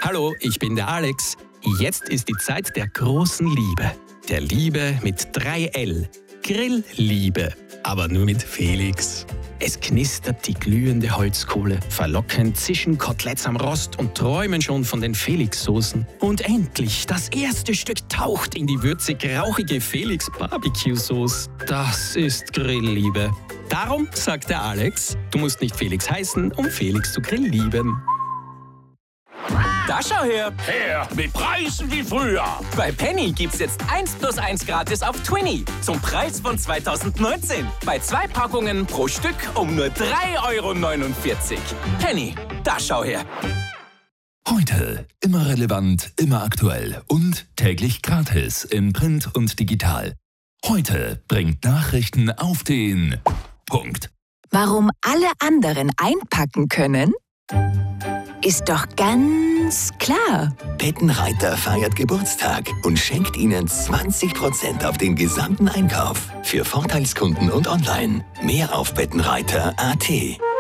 Hallo, ich bin der Alex. Jetzt ist die Zeit der großen Liebe. Der Liebe mit 3L. Grillliebe. Aber nur mit Felix. Es knistert die glühende Holzkohle. Verlockend zischen Koteletts am Rost und träumen schon von den Felix-Soßen. Und endlich, das erste Stück taucht in die würzig-rauchige Felix-Barbecue-Sauce. Das ist Grillliebe. Darum sagt der Alex, du musst nicht Felix heißen, um Felix zu grilllieben. Da schau her! Her, mit Preisen wie früher. Bei Penny gibt's jetzt 1+1 gratis auf Twinny zum Preis von 2019. Bei 2 Packungen pro Stück um nur 3,49 €. Penny, da schau her! Heute immer relevant, immer aktuell und täglich gratis in Print und digital. Heute bringt Nachrichten auf den Punkt. Warum alle anderen einpacken können? Ist doch ganz klar. Bettenreiter feiert Geburtstag und schenkt Ihnen 20% auf den gesamten Einkauf. Für Vorteilskunden und online. Mehr auf bettenreiter.at.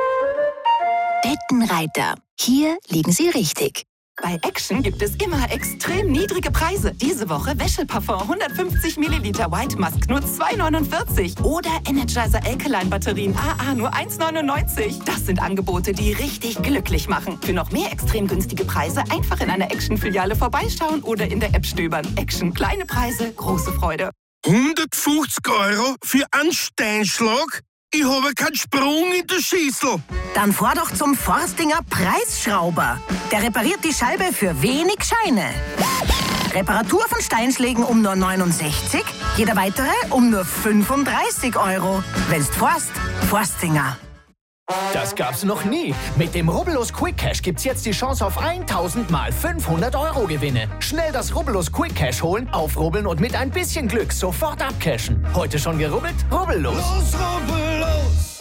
Bettenreiter. Hier liegen Sie richtig. Bei Action gibt es immer extrem niedrige Preise. Diese Woche Wäscheparfum 150 Milliliter White Musk nur 2,49 € oder Energizer Alkaline Batterien AA nur 1,99 €. Das sind Angebote, die richtig glücklich machen. Für noch mehr extrem günstige Preise einfach in einer Action-Filiale vorbeischauen oder in der App stöbern. Action, kleine Preise, große Freude. 150 € für einen Steinschlag? Ich habe keinen Sprung in der Schüssel. Dann fahr doch zum Forstinger Preisschrauber. Der repariert die Scheibe für wenig Scheine. Reparatur von Steinschlägen um nur 69, jeder weitere um nur 35 €. Wenn's forst, Forstinger. Das gab's noch nie. Mit dem Rubbellos Quick Cash gibt's jetzt die Chance auf 1000 mal 500 € Gewinne. Schnell das Rubbellos Quick Cash holen, aufrubbeln und mit ein bisschen Glück sofort abcashen. Heute schon gerubbelt? Rubbellos. Los, rubbellos!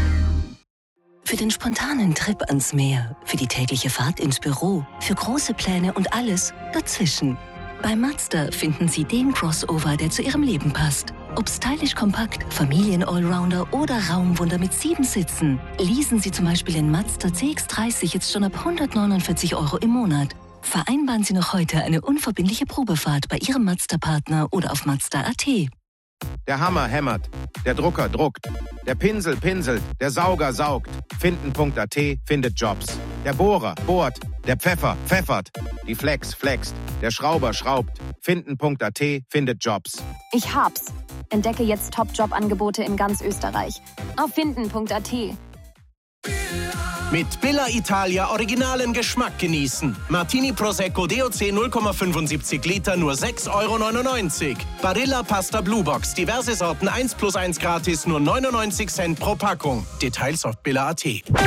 Für den spontanen Trip ans Meer, für die tägliche Fahrt ins Büro, für große Pläne und alles dazwischen. Bei Mazda finden Sie den Crossover, der zu Ihrem Leben passt. Ob stylisch kompakt, Familien-Allrounder oder Raumwunder mit 7 Sitzen. Leasen Sie zum Beispiel den Mazda CX-30 jetzt schon ab 149 € im Monat. Vereinbaren Sie noch heute eine unverbindliche Probefahrt bei Ihrem Mazda-Partner oder auf Mazda.at. Der Hammer hämmert, der Drucker druckt, der Pinsel pinselt, der Sauger saugt. Finden.at findet Jobs. Der Bohrer bohrt, der Pfeffer pfeffert, die Flex flext, der Schrauber schraubt. Finden.at findet Jobs. Ich hab's. Entdecke jetzt Top-Job-Angebote in ganz Österreich. Auf finden.at. Mit Billa Italia originalen Geschmack genießen. Martini Prosecco DOC 0,75 Liter nur 6,99 €. Barilla Pasta Blue Box, diverse Sorten 1+1 gratis, nur 99 Cent pro Packung. Details auf billa.at.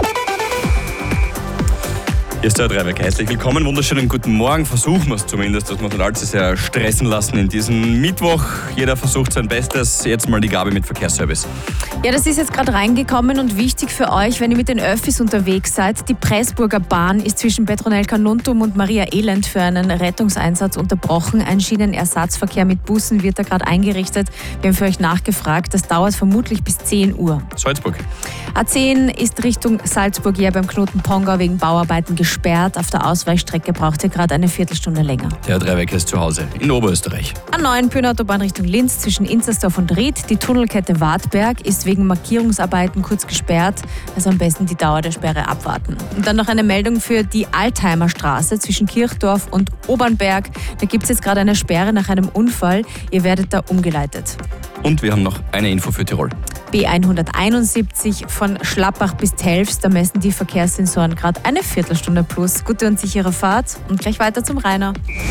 Hier ist der Dreiberg. Herzlich willkommen, wunderschönen guten Morgen. Versuchen wir es zumindest, dass wir uns nicht allzu sehr stressen lassen in diesem Mittwoch. Jeder versucht sein Bestes. Jetzt mal die Gabe mit Verkehrsservice. Ja, das ist jetzt gerade reingekommen und wichtig für euch, wenn ihr mit den Öffis unterwegs seid. Die Pressburger Bahn ist zwischen Petronell-Carnuntum und Maria Elend für einen Rettungseinsatz unterbrochen. Ein Schienenersatzverkehr mit Bussen wird da gerade eingerichtet. Wir haben für euch nachgefragt. Das dauert vermutlich bis 10 Uhr. Salzburg. A10 ist Richtung Salzburg ja beim Knoten Pongau wegen Bauarbeiten gesperrt. Auf der Ausweichstrecke braucht ihr gerade eine Viertelstunde länger. Der Dreiwecker ist zu Hause in Oberösterreich. A9 Pöhnautobahn Richtung Linz zwischen Inzersdorf und Ried. Die Tunnelkette Wartberg ist wegen Markierungsarbeiten kurz gesperrt. Also am besten die Dauer der Sperre abwarten. Und dann noch eine Meldung für die Altheimerstraße zwischen Kirchdorf und Obernberg. Da gibt es jetzt gerade eine Sperre nach einem Unfall. Ihr werdet da umgeleitet. Und wir haben noch eine Info für Tirol. B171 von Schlappach bis Telfs, da messen die Verkehrssensoren gerade eine Viertelstunde plus. Gute und sichere Fahrt und gleich weiter zum Rainer.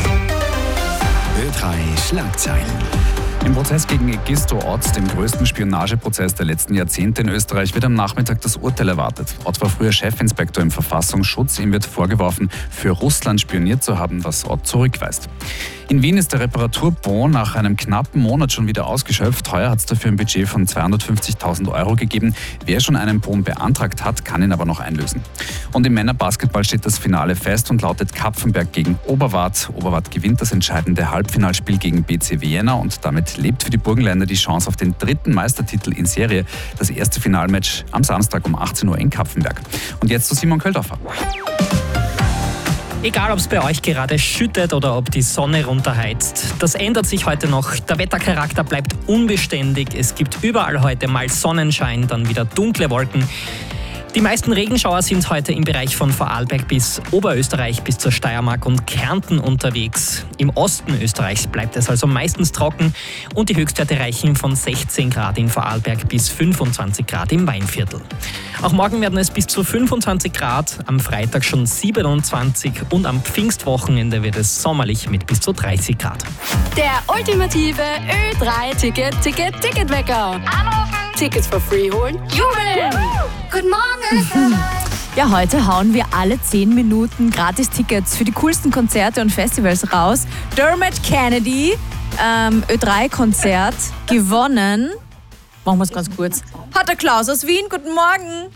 Ö3 Schlagzeilen. Im Prozess gegen Egisto Ott, dem größten Spionageprozess der letzten Jahrzehnte in Österreich, wird am Nachmittag das Urteil erwartet. Ott war früher Chefinspektor im Verfassungsschutz. Ihm wird vorgeworfen, für Russland spioniert zu haben, was Ott zurückweist. In Wien ist der Reparaturbon nach einem knappen Monat schon wieder ausgeschöpft. Heuer hat es dafür ein Budget von 250.000 € gegeben. Wer schon einen Bon beantragt hat, kann ihn aber noch einlösen. Und im Männerbasketball steht das Finale fest und lautet Kapfenberg gegen Oberwart. Oberwart gewinnt das entscheidende Halbfinalspiel gegen BC Vienna und damit lebt für die Burgenländer die Chance auf den 3. Meistertitel in Serie. Das erste Finalmatch am Samstag um 18 Uhr in Kapfenberg. Und jetzt zu Simon Köldorfer. Egal, ob es bei euch gerade schüttet oder ob die Sonne runterheizt. Das ändert sich heute noch. Der Wettercharakter bleibt unbeständig. Es gibt überall heute mal Sonnenschein, dann wieder dunkle Wolken. Die meisten Regenschauer sind heute im Bereich von Vorarlberg bis Oberösterreich bis zur Steiermark und Kärnten unterwegs. Im Osten Österreichs bleibt es also meistens trocken und die Höchstwerte reichen von 16 Grad in Vorarlberg bis 25 Grad im Weinviertel. Auch morgen werden es bis zu 25 Grad, am Freitag schon 27 und am Pfingstwochenende wird es sommerlich mit bis zu 30 Grad. Der ultimative Ö3-Ticketwecker. Anrufen, Tickets for free holen, jubeln! Guten Morgen! Ja, heute hauen wir alle 10 Minuten Gratis-Tickets für die coolsten Konzerte und Festivals raus. Dermot Kennedy, Ö3-Konzert, gewonnen. Machen wir es ganz kurz. Hat der Klaus aus Wien, guten Morgen.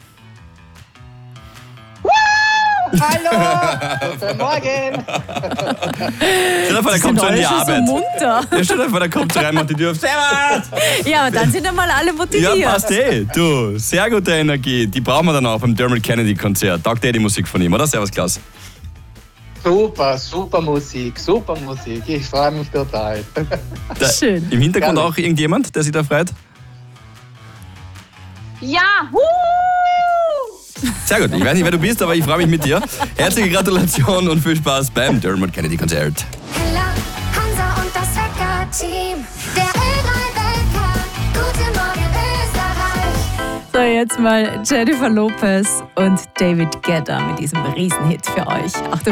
Hallo! Guten Morgen! Stell dir vor, der kommt so in die Arbeit. So munter. Ja, stell dir vor, der kommt so rein und die Tür auf. Servus! Ja, aber dann sind einmal alle motiviert. Ja, passt eh. Du, sehr gute Energie. Die brauchen wir dann auch beim Dermot Kennedy Konzert. Taugt die Musik von ihm, oder? Servus, Klaus. Super Musik, super Musik. Ich freue mich total. Schön. Im Hintergrund auch irgendjemand, der sich da freut? Ja! Sehr gut. Ich weiß nicht, wer du bist, aber ich freue mich mit dir. Herzliche Gratulation und viel Spaß beim Dermot Kennedy Konzert. Hella, Hansa und das Wecker-Team. Der Ö3-Wecker. Guten Morgen, Österreich. So, jetzt mal Jennifer Lopez und David Guetta mit diesem Riesenhit für euch.